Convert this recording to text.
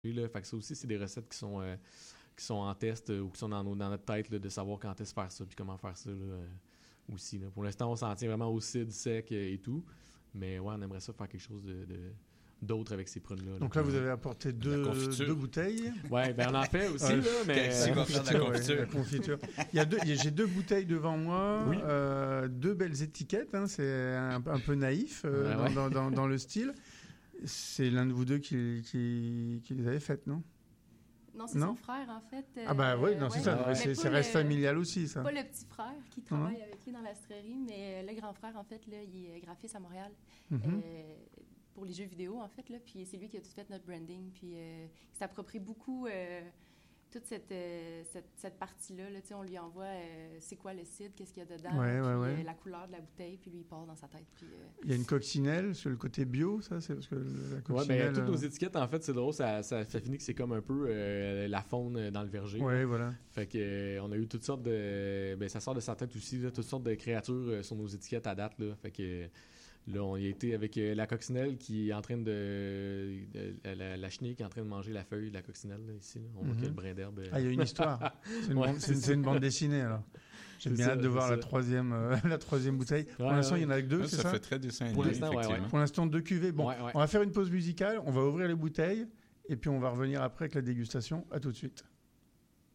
là. Fait que ça aussi, c'est des recettes qui sont en test ou qui sont dans notre tête là, de savoir quand est-ce faire ça puis comment faire ça là, aussi. Là. Pour l'instant, on s'en tient vraiment au cidre sec et tout. Mais ouais, on aimerait ça faire quelque chose d'autre avec ces prunes-là. Donc là, vous avez apporté deux bouteilles. Ouais, ben on en fait aussi, là, mais... Qui va faire de la confiture. La confiture. J'ai 2 bouteilles devant moi, oui. 2 belles étiquettes, hein, c'est un peu naïf dans le style. C'est l'un de vous deux qui les avait faites, non? Non, c'est son frère, en fait. Ah bah oui, non, c'est ça. C'est reste familial aussi, ça. Pas le petit frère qui travaille avec lui dans l'astrerie, mais le grand frère, en fait, là, il est graphiste à Montréal pour les jeux vidéo, en fait. Là, puis c'est lui qui a tout fait notre branding. Puis il s'approprie beaucoup toute cette partie-là. Là, on lui envoie c'est quoi le cidre, qu'est-ce qu'il y a dedans, la couleur de la bouteille, puis lui, il part dans sa tête. Puis, il y a une coccinelle sur le côté bio, ça? C'est parce que la coccinelle... Oui, toutes nos étiquettes, en fait, c'est drôle, ça finit que c'est comme un peu la faune dans le verger. Oui, voilà. Fait que on a eu toutes sortes de... ça sort de sa tête aussi, là, toutes sortes de créatures sur nos étiquettes à date, là. Fait que... Là, on y a été avec la coccinelle qui est en train la chenille qui est en train de manger la feuille de la coccinelle, là, ici. Là. On voit qu'il y a le brin d'herbe. Ah, il y a une histoire. C'est une bande dessinée, alors. J'ai bien hâte de voir la troisième bouteille. Pour l'instant, il y en a que 2, c'est ça? Ça fait très dessin animé, pour l'instant, effectivement. Pour l'instant, 2 cuvées. Bon, on va faire une pause musicale, on va ouvrir les bouteilles, et puis on va revenir après avec la dégustation. À tout de suite.